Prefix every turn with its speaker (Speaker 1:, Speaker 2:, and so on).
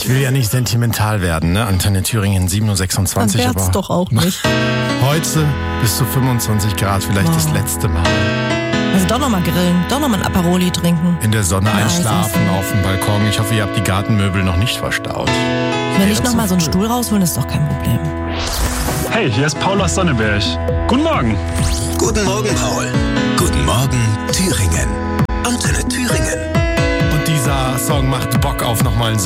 Speaker 1: Ich will ja nicht sentimental werden, ne? Antenne Thüringen 7.26 Uhr.
Speaker 2: Dann wär's doch auch nicht.
Speaker 1: Heute bis zu 25 Grad, vielleicht das letzte Mal.
Speaker 2: Also doch nochmal grillen, doch nochmal ein Aperoli trinken.
Speaker 1: In der Sonne
Speaker 2: Ja,
Speaker 1: einschlafen auf dem Balkon. Ich hoffe, ihr habt die Gartenmöbel noch nicht verstaut.
Speaker 2: Wenn ich nochmal so einen Stuhl rausholen, ist doch kein Problem.
Speaker 3: Hey, hier ist Paul aus Sonneberg. Guten Morgen.
Speaker 4: Guten Morgen, Paul. Guten Morgen, Thüringen. Antenne Thüringen.
Speaker 1: Und dieser Song macht Bock auf nochmal einen